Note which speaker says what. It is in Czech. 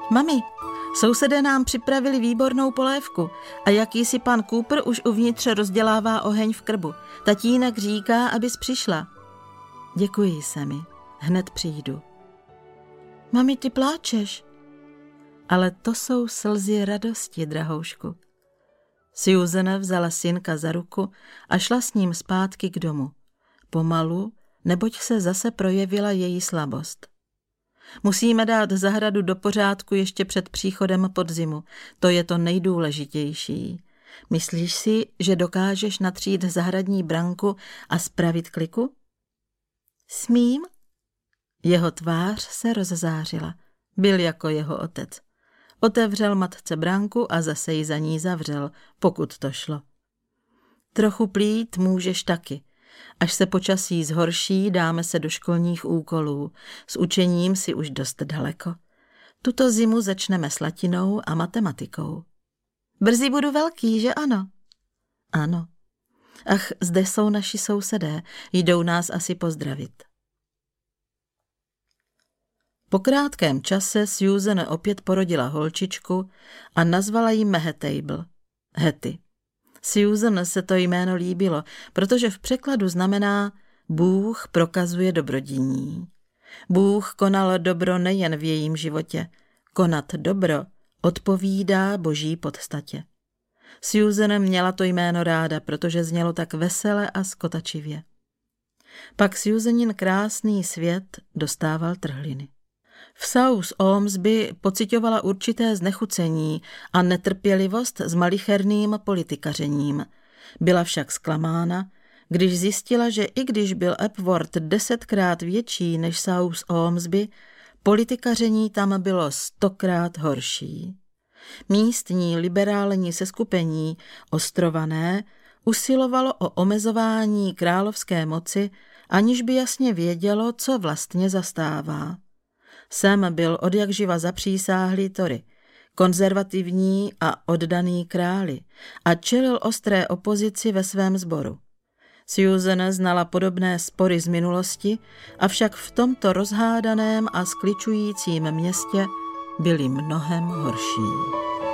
Speaker 1: Mami, sousedé nám připravili výbornou polévku a jakýsi pan Cooper už uvnitř rozdělává oheň v krbu. Tatínek říká, abys přišla. Děkuji, Sammy, hned přijdu. Mami, ty pláčeš. Ale to jsou slzy radosti, drahoušku. Susan vzala synka za ruku a šla s ním zpátky k domu. Pomalu, neboť se zase projevila její slabost. Musíme dát zahradu do pořádku ještě před příchodem podzimu. To je to nejdůležitější. Myslíš si, že dokážeš natřít zahradní branku a spravit kliku? Smím? Jeho tvář se rozzářila. Byl jako jeho otec. Otevřel matce branku a zase ji za ní zavřel, pokud to šlo. Trochu plít můžeš taky. Až se počasí zhorší, dáme se do školních úkolů. S učením si už dost daleko. Tuto zimu začneme s latinou a matematikou. Brzy budu velký, že ano? Ano. Ach, zde jsou naši sousedé, jdou nás asi pozdravit. Po krátkém čase Susan opět porodila holčičku a nazvala ji Mehetable, Hetty. Susan se to jméno líbilo, protože v překladu znamená Bůh prokazuje dobrodiní. Bůh konal dobro nejen v jejím životě. Konat dobro odpovídá boží podstatě. Susan měla to jméno ráda, protože znělo tak vesele a skotačivě. Pak Susanin krásný svět dostával trhliny. V South Ormsby pociťovala určité znechucení a netrpělivost s malicherným politikařením. Byla však zklamána, když zjistila, že i když byl Epworth 10krát větší než South Ormsby, politikaření tam bylo 100krát horší. Místní liberální seskupení, Ostrované, usilovalo o omezování královské moci, aniž by jasně vědělo, co vlastně zastává. Sam byl odjakživa zapřísáhlý Tory, konzervativní a oddaný králi a čelil ostré opozici ve svém sboru. Susan znala podobné spory z minulosti, avšak v tomto rozhádaném a skličujícím městě byly mnohem horší.